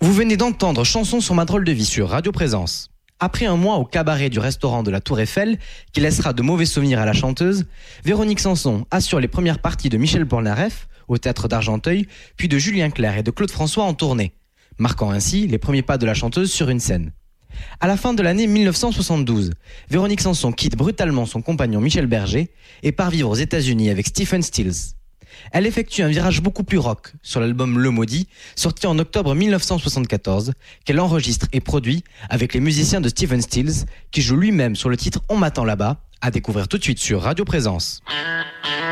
Vous venez d'entendre Chanson sur ma drôle de vie sur Radio Présence. Après un mois au cabaret du restaurant de la Tour Eiffel, qui laissera de mauvais souvenirs à la chanteuse, Véronique Sanson assure les premières parties de Michel Polnareff au théâtre d'Argenteuil, puis de Julien Clerc et de Claude François en tournée, marquant ainsi les premiers pas de la chanteuse sur une scène. À la fin de l'année 1972, Véronique Sanson quitte brutalement son compagnon Michel Berger et part vivre aux États-Unis avec Stephen Stills. Elle effectue un virage beaucoup plus rock sur l'album Le Maudit, sorti en octobre 1974, qu'elle enregistre et produit avec les musiciens de Stephen Stills, qui joue lui-même sur le titre On m'attend là-bas, à découvrir tout de suite sur Radio Présence.